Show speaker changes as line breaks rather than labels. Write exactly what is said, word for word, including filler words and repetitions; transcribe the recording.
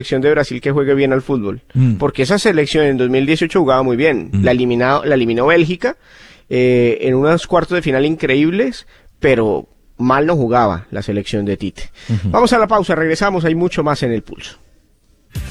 selección de Brasil que juegue bien al fútbol,
Mm.
porque esa selección en dos mil dieciocho jugaba muy bien,
Mm.
la, eliminado, la eliminó Bélgica eh, en unos cuartos de final increíbles, pero mal no jugaba la selección de Tite.
Ujú.
Vamos a la pausa, regresamos, hay mucho más en el pulso.